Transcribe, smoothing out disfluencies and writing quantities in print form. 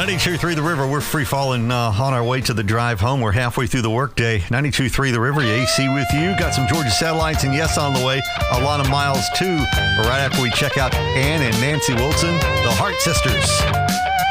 92.3 The River. We're free falling on our way to the drive home. We're halfway through the workday. 92.3 The River, AC with you. Got some Georgia Satellites and Yes on the way. Alana Miles too. Right after we check out Ann and Nancy Wilson, the Hart Sisters.